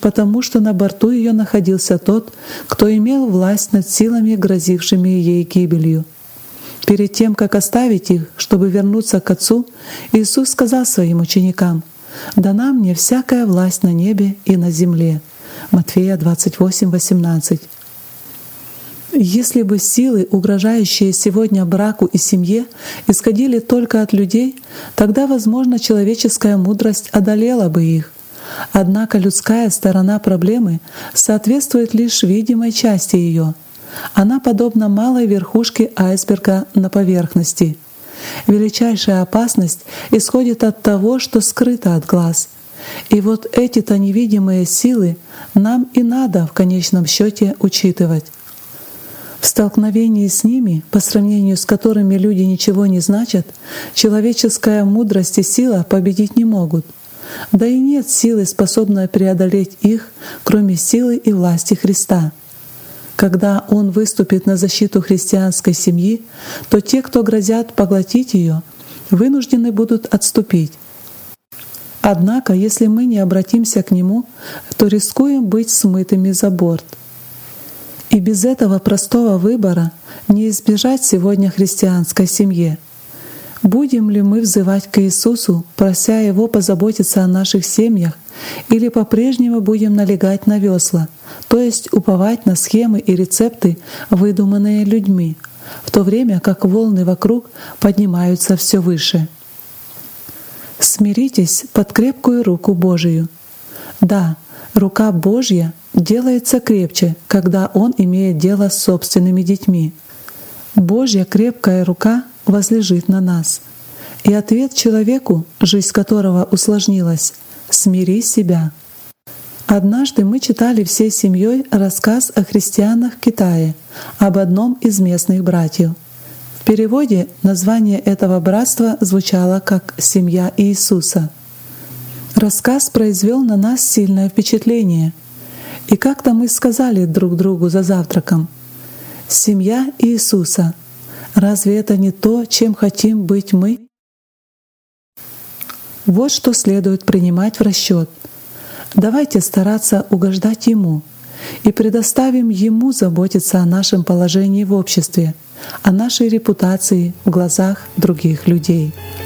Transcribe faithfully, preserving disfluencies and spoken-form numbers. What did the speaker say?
потому, что на борту ее находился тот, кто имел власть над силами, грозившими ей гибелью. Перед тем, как оставить их, чтобы вернуться к Отцу, Иисус сказал своим ученикам: «Дана мне всякая власть на небе и на земле». Матфея двадцать восемь восемнадцать. Если бы силы, угрожающие сегодня браку и семье, исходили только от людей, тогда, возможно, человеческая мудрость одолела бы их. Однако людская сторона проблемы соответствует лишь видимой части ее. Она подобна малой верхушке айсберга на поверхности. Величайшая опасность исходит от того, что скрыто от глаз. И вот эти-то невидимые силы нам и надо в конечном счете учитывать. В столкновении с ними, по сравнению с которыми люди ничего не значат, человеческая мудрость и сила победить не могут. Да и нет силы, способной преодолеть их, кроме силы и власти Христа. Когда Он выступит на защиту христианской семьи, то те, кто грозят поглотить ее, вынуждены будут отступить. Однако, если мы не обратимся к Нему, то рискуем быть смытыми за борт. И без этого простого выбора не избежать сегодня христианской семье. Будем ли мы взывать к Иисусу, прося Его позаботиться о наших семьях, или по-прежнему будем налегать на весла, то есть уповать на схемы и рецепты, выдуманные людьми, в то время как волны вокруг поднимаются все выше? Смиритесь под крепкую руку Божию. Да, рука Божья делается крепче, когда Он имеет дело с собственными детьми. Божья крепкая рука возлежит на нас. И ответ человеку, жизнь которого усложнилась: «Смири себя». Однажды мы читали всей семьей рассказ о христианах в Китае, об одном из местных братьев. В переводе название этого братства звучало как «Семья Иисуса». Рассказ произвел на нас сильное впечатление. И как-то мы сказали друг другу за завтраком: «Семья Иисуса. Разве это не то, чем хотим быть мы?» Вот что следует принимать в расчет. Давайте стараться угождать Ему и предоставим Ему заботиться о нашем положении в обществе, о нашей репутации в глазах других людей.